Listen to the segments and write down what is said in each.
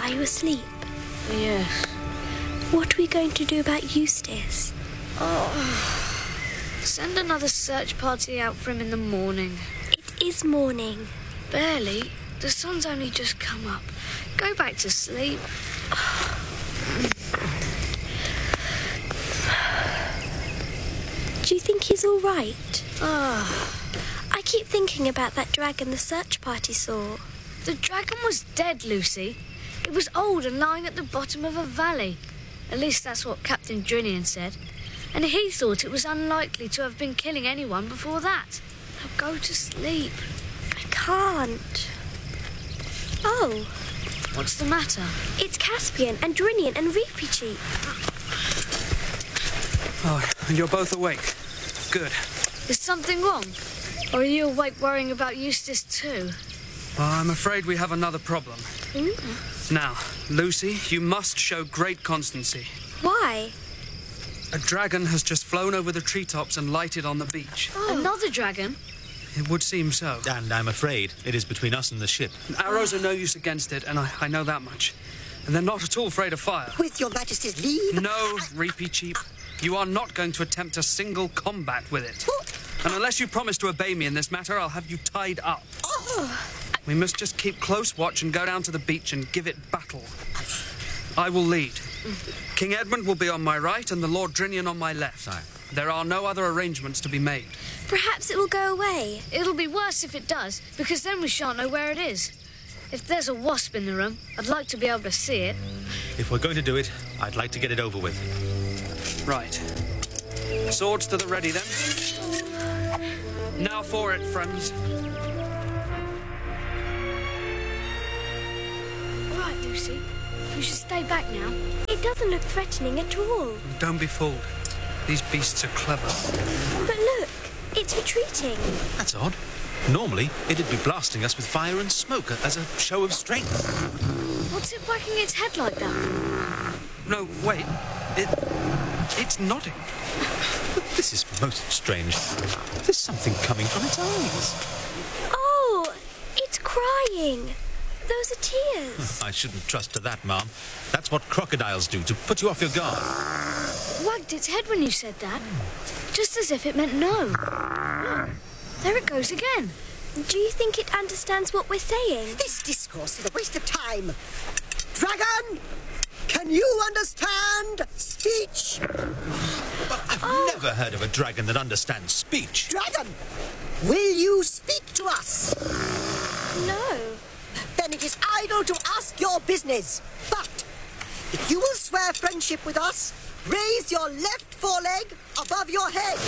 Are you asleep? Yes. What are we going to do about Eustace? Send another search party out for him in the morning. It is morning. Barely. The sun's only just come up. Go back to sleep. Do you think he's all right? Ah. I keep thinking about that dragon the search party saw. The dragon was dead, Lucy. It was old and lying at the bottom of a valley. At least that's what Captain Drinian said. And he thought it was unlikely to have been killing anyone before that. Now go to sleep. I can't. Oh, What's the matter? it's Caspian and Drinian and Reepicheep. Oh, and you're both awake. Good. Is something wrong? Or are you awake worrying about Eustace too? Well, I'm afraid we have another problem. Now, Lucy, you must show great constancy. Why? A dragon has just flown over the treetops and lighted on the beach. Another dragon? It would seem so. And I'm afraid it is between us and the ship. Arrows are no use against it, and I know that much. And they're not at all afraid of fire. With your Majesty's leave. No, Reepicheep. You are not going to attempt a single combat with it. And unless you promise to obey me in this matter, I'll have you tied up. We must just keep close watch and go down to the beach and give it battle. I will lead. King Edmund will be on my right and the Lord Drinian on my left. Aye. There are no other arrangements to be made. Perhaps it will go away. It'll be worse if it does, because then we shan't know where it is. If there's a wasp in the room, I'd like to be able to see it. If we're going to do it, I'd like to get it over with. Right. Swords to the ready, then. Now for it, friends. All right, Lucy. You should stay back now. It doesn't look threatening at all. Don't be fooled. These beasts are clever. But look, it's retreating. That's odd. Normally, it'd be blasting us with fire and smoke as a show of strength. What's it wagging its head like that? No, wait. It's nodding. This is most strange. There's something coming from its eyes. Oh, it's crying. Those are tears. I shouldn't trust to that, Ma'am. That's what crocodiles do, to put you off your guard. Wagged its head when you said that. Just as if it meant no. Look, there it goes again. Do you think it understands what we're saying? This discourse is a waste of time. Dragon, can you understand speech? But I've never heard of a dragon that understands speech. Dragon, will you speak to us? No. Then it is idle to ask your business. But if you will swear friendship with us, raise your left foreleg above your head.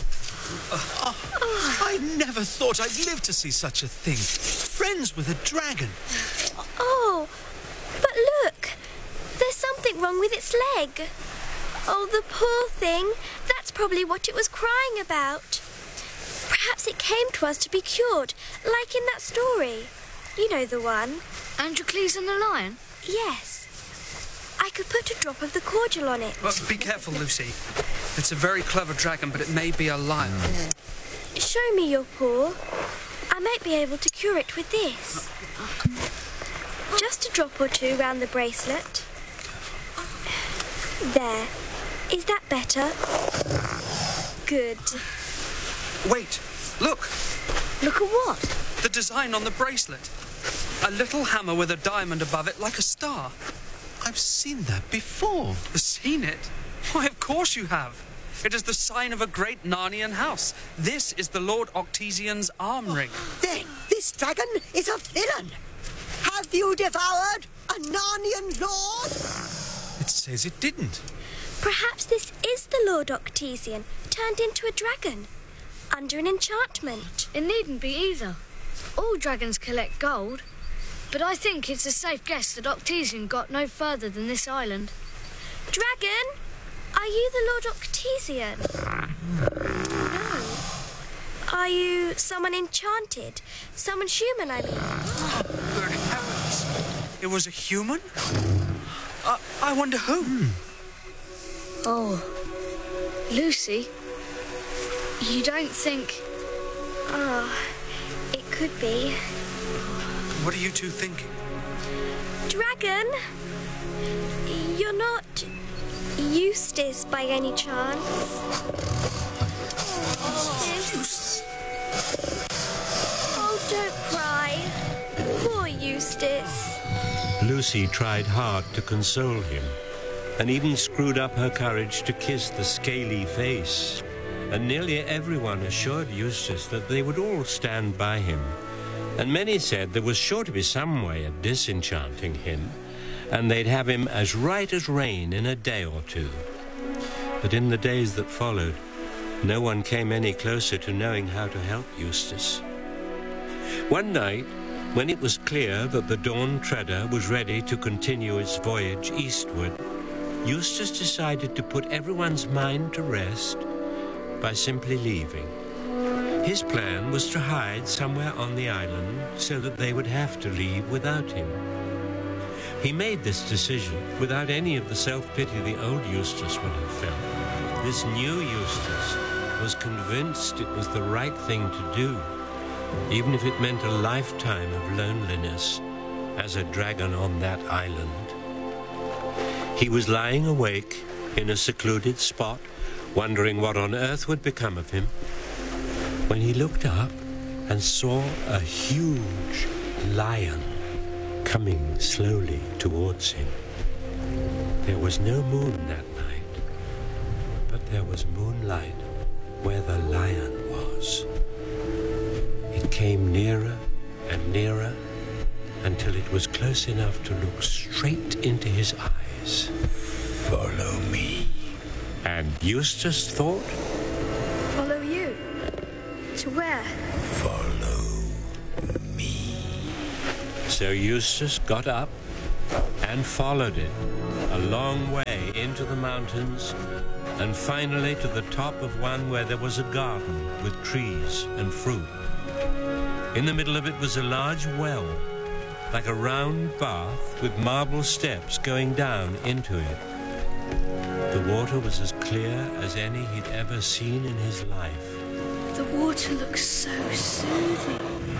I never thought I'd live to see such a thing. Friends with a dragon. Oh, but look. There's something wrong with its leg. Oh, the poor thing. That's probably what it was crying about. Perhaps it came to us to be cured, like in that story. You know the one. Androcles and the lion? Yes. I could put a drop of the cordial on it. Well, be careful, Lucy. It's a very clever dragon, but it may be a lion. Show me your paw. I might be able to cure it with this. Just a drop or two round the bracelet. There. Is that better? Good. Wait, look. Look at what? The design on the bracelet. A little hammer with a diamond above it, like a star. I've seen that before. Seen it? Why, of course you have. It is the sign of a great Narnian house. This is the Lord Octesian's arm ring. Then this dragon is a villain. Have you devoured a Narnian lord? It says it didn't. Perhaps this is the Lord Octesian, turned into a dragon, under an enchantment. It needn't be either. All dragons collect gold. But I think it's a safe guess that Octesian got no further than this island. Dragon, are you the Lord Octesian? No. Are you someone enchanted? Someone human, I mean. Burning heavens. It was a human? I wonder who. Oh. Lucy, you don't think... Oh, it could be. What are you two thinking? Dragon, you're not Eustace by any chance? Eustace. Oh, don't cry. Poor Eustace. Lucy tried hard to console him, and even screwed up her courage to kiss the scaly face. And nearly everyone assured Eustace that they would all stand by him. And many said there was sure to be some way of disenchanting him, and they'd have him as right as rain in a day or two. But in the days that followed, no one came any closer to knowing how to help Eustace. One night, when it was clear that the Dawn Treader was ready to continue its voyage eastward, Eustace decided to put everyone's mind to rest by simply leaving. His plan was to hide somewhere on the island so that they would have to leave without him. He made this decision without any of the self-pity the old Eustace would have felt. This new Eustace was convinced it was the right thing to do, even if it meant a lifetime of loneliness as a dragon on that island. He was lying awake in a secluded spot, wondering what on earth would become of him, when he looked up and saw a huge lion coming slowly towards him. There was no moon that night, but there was moonlight where the lion was. It came nearer and nearer until it was close enough to look straight into his eyes. Follow me. And Eustace thought, Follow you? To where? Follow me. So Eustace got up and followed it a long way into the mountains, and finally to the top of one where there was a garden with trees and fruit. In the middle of it was a large well, like a round bath with marble steps going down into it. The water was as clear as any he'd ever seen in his life. The water looks so soothing.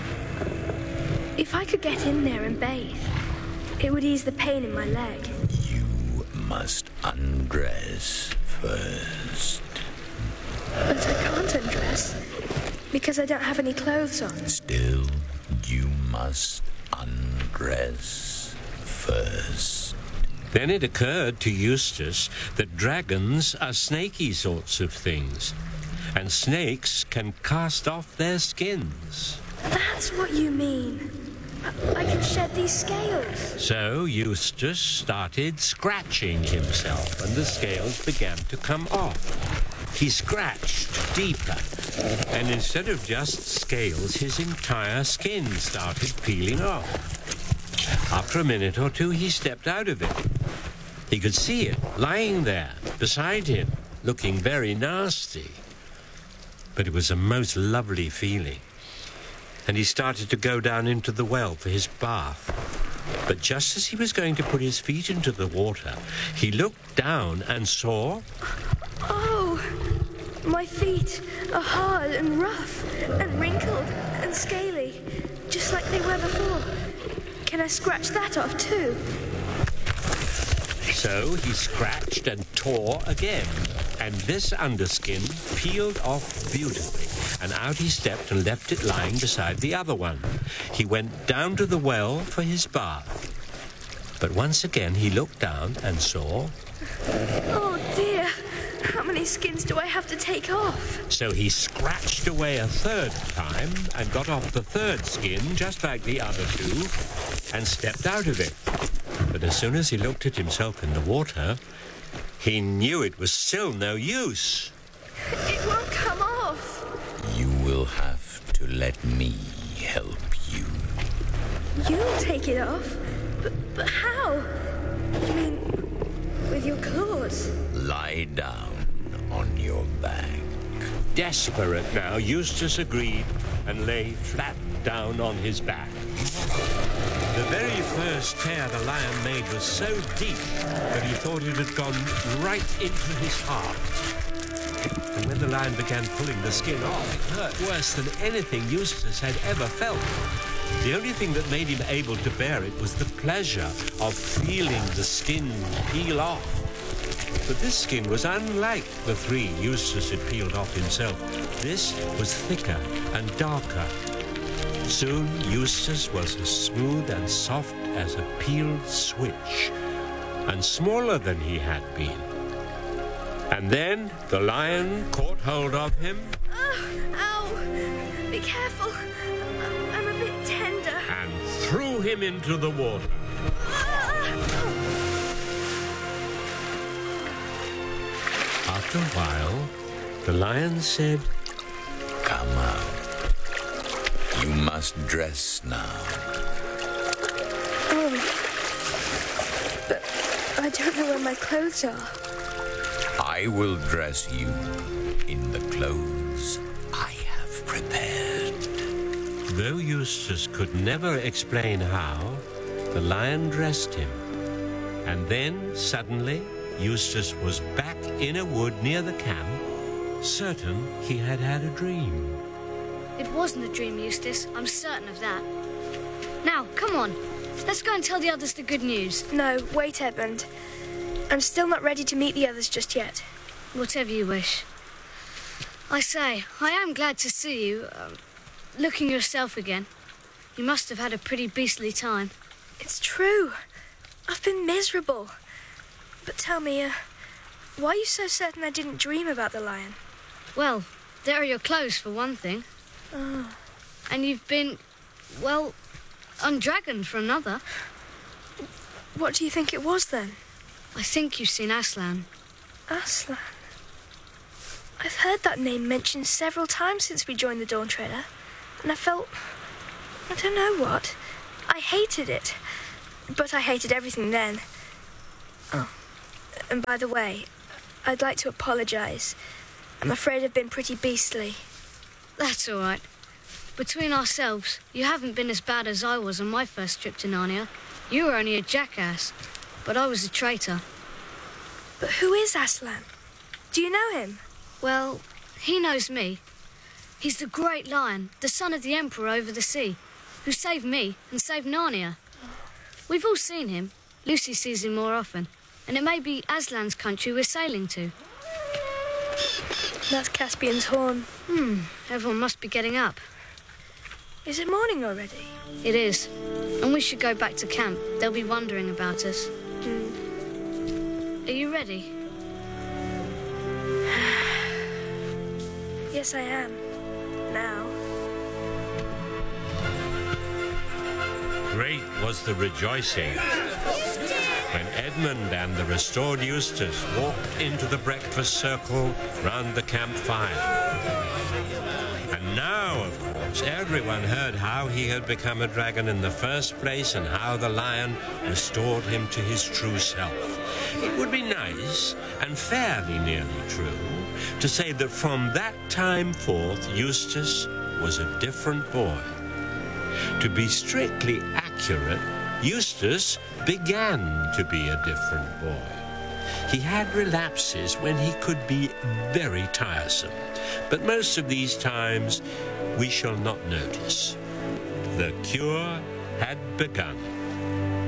If I could get in there and bathe, it would ease the pain in my leg. You must undress first. But I can't undress, because I don't have any clothes on. Still, you must undress first. Then it occurred to Eustace that dragons are snaky sorts of things, and snakes can cast off their skins. That's what you mean. I can shed these scales. So Eustace started scratching himself, and the scales began to come off. He scratched deeper, and instead of just scales, his entire skin started peeling off. After a minute or two, he stepped out of it. He could see it lying there beside him, looking very nasty. But it was a most lovely feeling. And he started to go down into the well for his bath. But just as he was going to put his feet into the water, he looked down and saw... Oh, my feet are hard and rough and wrinkled and scaly, just like they were before. Can I scratch that off too? So he scratched and tore again, and this underskin peeled off beautifully, and out he stepped and left it lying beside the other one. He went down to the well for his bath. But once again he looked down and saw... Oh dear, how many skins do I have to take off? So he scratched away a third time and got off the third skin, just like the other two, and stepped out of it. But as soon as he looked at himself in the water, he knew it was still no use. It won't come off. You will have to let me help you. You'll take it off? But how? You mean with your claws? Lie down on your back. Desperate now, Eustace agreed and lay flat down on his back. The very first tear the lion made was so deep that he thought it had gone right into his heart. And when the lion began pulling the skin off, it hurt worse than anything Eustace had ever felt. The only thing that made him able to bear it was the pleasure of feeling the skin peel off. But this skin was unlike the 3 Eustace had peeled off himself. This was thicker and darker. Soon Eustace was as smooth and soft as a peeled switch, and smaller than he had been. And then the lion caught hold of him. Ow! Be careful. I'm a bit tender. And threw him into the water. After a while, the lion said, Come out. You must dress now. But I don't know where my clothes are. I will dress you in the clothes I have prepared. Though Eustace could never explain how, the lion dressed him. And then, suddenly, Eustace was back in a wood near the camp, certain he had had a dream. It wasn't a dream, Eustace. I'm certain of that. Now, come on. Let's go and tell the others the good news. No, wait, Edmund. I'm still not ready to meet the others just yet. Whatever you wish. I say, I am glad to see you, looking yourself again. You must have had a pretty beastly time. It's true. I've been miserable. But tell me, why are you so certain I didn't dream about the lion? Well, there are your clothes, for one thing. And you've been, well, undragoned for another. What do you think it was, then? I think you've seen Aslan. Aslan? I've heard that name mentioned several times since we joined the Dawn Treader, and I felt... I don't know what. I hated it. But I hated everything then. Oh, and by the way, I'd like to apologise. I'm afraid I've been pretty beastly. That's all right. Between ourselves, you haven't been as bad as I was on my first trip to Narnia. You were only a jackass, but I was a traitor. But who is Aslan? Do you know him? Well, he knows me. He's the great lion, the son of the Emperor over the sea, who saved me and saved Narnia. We've all seen him. Lucy sees him more often. And it may be Aslan's country we're sailing to. That's Caspian's horn. Everyone must be getting up. Is it morning already? It is. And we should go back to camp. They'll be wondering about us. Are you ready? Yes, I am. Now. Great was the rejoicing when Edmund and the restored Eustace walked into the breakfast circle round the campfire. And now, of course, everyone heard how he had become a dragon in the first place and how the lion restored him to his true self. It would be nice, and fairly nearly true, to say that from that time forth, Eustace was a different boy. To be strictly accurate, Eustace began to be a different boy. He had relapses when he could be very tiresome, but most of these times we shall not notice. The cure had begun.